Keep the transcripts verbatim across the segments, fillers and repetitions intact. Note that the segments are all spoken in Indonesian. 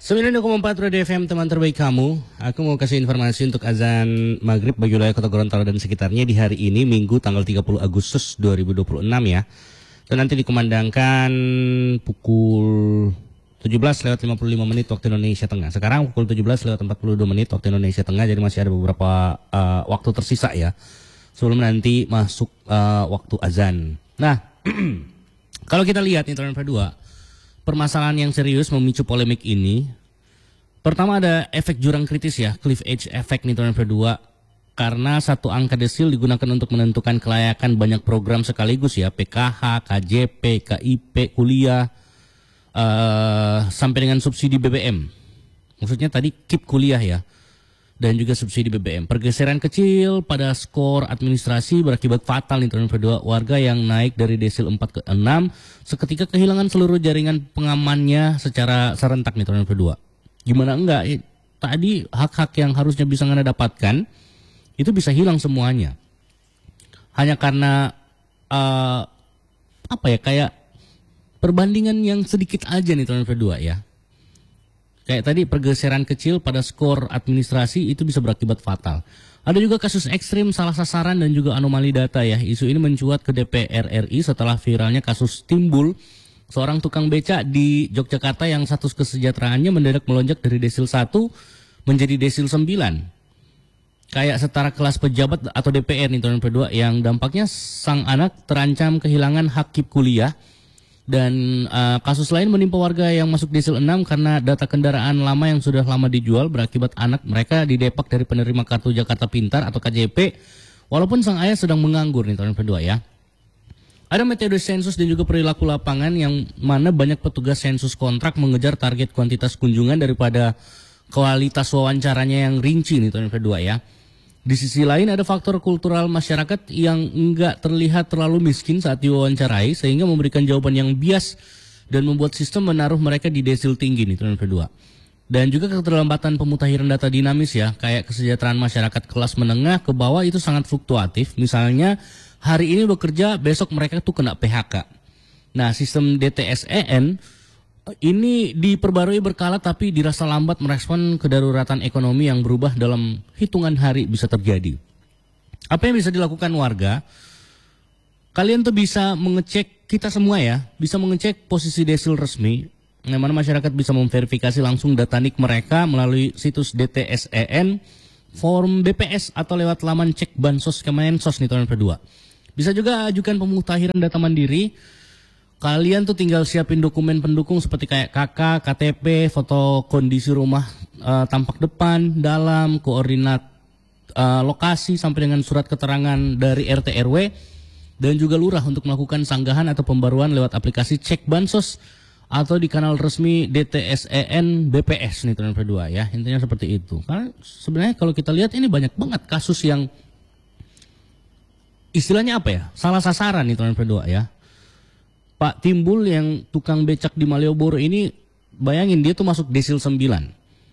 sembilan koma empat Radio F M, teman terbaik kamu. Aku mau kasih informasi untuk azan maghrib bagi wilayah Kota Gorontalo dan sekitarnya di hari ini, Minggu tanggal tiga puluh Agustus dua ribu dua puluh enam ya. Dan nanti dikumandangkan pukul tujuh belas lewat lima puluh lima menit waktu Indonesia Tengah. Sekarang pukul tujuh belas lewat empat puluh dua menit waktu Indonesia Tengah, jadi masih ada beberapa uh, waktu tersisa ya sebelum nanti masuk uh, waktu azan. Nah, kalau kita lihat nih Tornado dua, permasalahan yang serius memicu polemik ini. Pertama ada efek jurang kritis ya, cliff edge effect nih Tornado dua. Karena satu angka desil digunakan untuk menentukan kelayakan banyak program sekaligus ya, P K H, K J P, K I P, kuliah, uh, sampai dengan subsidi B B M. Maksudnya tadi K I P kuliah ya, dan juga subsidi B B M. Pergeseran kecil pada skor administrasi berakibat fatal nih Tornado dua. Warga yang naik dari desil empat ke enam seketika kehilangan seluruh jaringan pengamannya secara serentak nih Tornado dua. Gimana enggak? Eh, tadi hak-hak yang harusnya bisa Anda dapatkan itu bisa hilang semuanya. Hanya karena uh, apa ya, kayak perbandingan yang sedikit aja nih Tornado dua ya. Kayak tadi pergeseran kecil pada skor administrasi itu bisa berakibat fatal. Ada juga kasus ekstrim salah sasaran dan juga anomali data ya. Isu ini mencuat ke D P R R I setelah viralnya kasus Timbul, seorang tukang beca di Yogyakarta yang status kesejahteraannya mendadak melonjak dari desil satu menjadi desil sembilan. Kayak setara kelas pejabat atau D P R nih Tornado dua, yang dampaknya sang anak terancam kehilangan hak K I P kuliah. Dan uh, kasus lain menimpa warga yang masuk desil enam karena data kendaraan lama yang sudah lama dijual berakibat anak mereka didepak dari penerima kartu Jakarta Pintar atau K J P walaupun sang ayah sedang menganggur nih Tornado dua ya. Ada metode sensus dan juga perilaku lapangan yang mana banyak petugas sensus kontrak mengejar target kuantitas kunjungan daripada kualitas wawancaranya yang rinci nih Tornado dua ya. Di sisi lain ada faktor kultural masyarakat yang enggak terlihat terlalu miskin saat diwawancarai sehingga memberikan jawaban yang bias dan membuat sistem menaruh mereka di desil tinggi nih Tornado dua. Dan juga keterlambatan pemutahiran data dinamis ya, kayak kesejahteraan masyarakat kelas menengah ke bawah itu sangat fluktuatif. Misalnya hari ini bekerja, besok mereka tuh kena P H K. Nah, sistem D T S E N ini diperbarui berkala tapi dirasa lambat merespon kedaruratan ekonomi yang berubah dalam hitungan hari bisa terjadi. Apa yang bisa dilakukan warga? Kalian tuh bisa mengecek, kita semua ya, bisa mengecek posisi desil resmi, yang mana masyarakat bisa memverifikasi langsung data N I K mereka melalui situs D T S E N, form B P S atau lewat laman cek bansos Kemensos nih Tornado dua. Bisa juga ajukan pemutahiran data mandiri. Kalian tuh tinggal siapin dokumen pendukung seperti kayak K K, K T P, foto kondisi rumah uh, tampak depan, dalam, koordinat uh, lokasi sampai dengan surat keterangan dari R T R W dan juga lurah untuk melakukan sanggahan atau pembaruan lewat aplikasi cek bansos atau di kanal resmi D T S E N B P S nih Tornado dua ya. Intinya seperti itu. Karena sebenarnya kalau kita lihat ini banyak banget kasus yang istilahnya apa ya? Salah sasaran nih Tornado dua ya. Pak Timbul yang tukang becak di Malioboro ini, bayangin dia tuh masuk desil sembilan.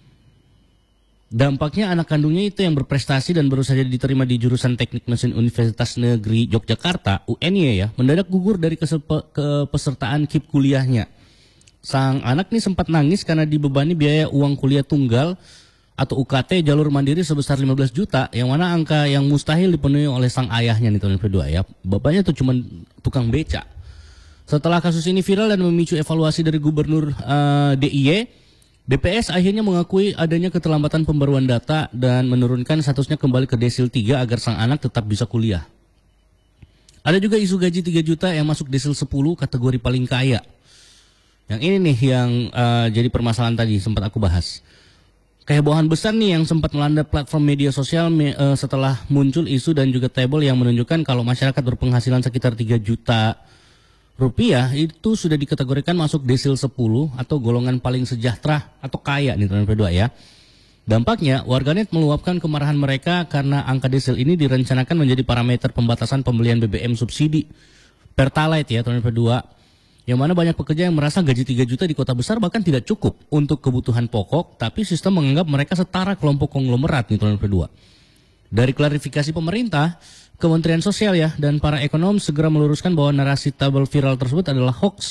Dampaknya anak kandungnya itu yang berprestasi dan baru saja diterima di jurusan Teknik Mesin Universitas Negeri Yogyakarta, U N Y ya, mendadak gugur dari kepesertaan K I P kuliahnya. Sang anak nih sempat nangis karena dibebani biaya uang kuliah tunggal atau U K T jalur mandiri sebesar lima belas juta, yang mana angka yang mustahil dipenuhi oleh sang ayahnya nih Tornado dua ya. Bapaknya tuh cuma tukang becak. Setelah kasus ini viral dan memicu evaluasi dari Gubernur uh, D I Y, B P S akhirnya mengakui adanya keterlambatan pembaruan data dan menurunkan statusnya kembali ke desil tiga agar sang anak tetap bisa kuliah. Ada juga isu gaji tiga juta yang masuk desil sepuluh kategori paling kaya. Yang ini nih yang uh, jadi permasalahan tadi sempat aku bahas. Kehebohan besar nih yang sempat melanda platform media sosial me, uh, setelah muncul isu dan juga tabel yang menunjukkan kalau masyarakat berpenghasilan sekitar tiga juta rupiah itu sudah dikategorikan masuk desil sepuluh atau golongan paling sejahtera atau kaya nih Tornado dua ya. Dampaknya warganet meluapkan kemarahan mereka karena angka desil ini direncanakan menjadi parameter pembatasan pembelian B B M subsidi Pertalite ya Tornado dua. Yang mana banyak pekerja yang merasa gaji tiga juta di kota besar bahkan tidak cukup untuk kebutuhan pokok, tapi sistem menganggap mereka setara kelompok konglomerat nih Tornado dua. Dari klarifikasi pemerintah, Kementerian Sosial ya dan para ekonom segera meluruskan bahwa narasi tabel viral tersebut adalah hoax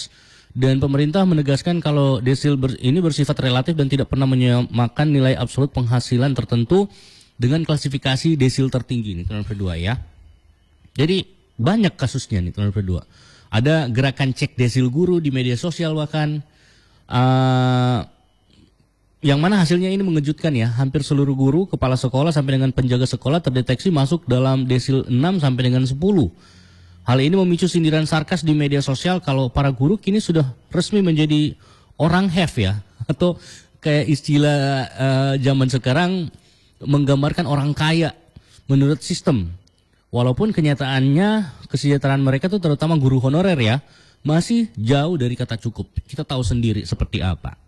Dan pemerintah menegaskan kalau desil ber, ini bersifat relatif dan tidak pernah menyamakan nilai absolut penghasilan tertentu dengan klasifikasi desil tertinggi. Ini teman berdua ya. Jadi banyak kasusnya nih teman berdua. Ada gerakan cek desil guru di media sosial bahkan. Uh, yang mana hasilnya ini mengejutkan ya. Hampir seluruh guru, kepala sekolah sampai dengan penjaga sekolah terdeteksi masuk dalam desil enam sampai dengan sepuluh. Hal ini memicu sindiran sarkas di media sosial kalau para guru kini sudah resmi menjadi orang have ya. Atau kayak istilah uh, zaman sekarang menggambarkan orang kaya menurut sistem. Walaupun kenyataannya kesejahteraan mereka tuh terutama guru honorer ya masih jauh dari kata cukup. Kita tahu sendiri seperti apa.